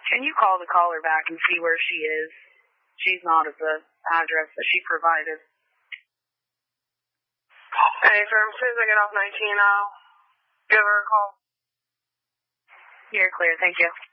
Can you call the caller back and see where she is? She's not at the address that she provided. Hey, sir, as soon as I get off 19, I'll give her a call. You're clear, thank you.